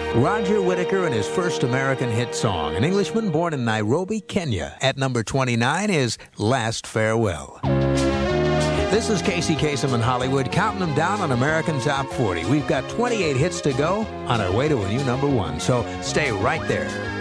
Roger Whittaker and his first American hit song. An Englishman born in Nairobi, Kenya. At number 29 is Last Farewell. This is Casey Kasem in Hollywood, counting them down on American Top 40. We've got 28 hits to go on our way to a new number one, so stay right there.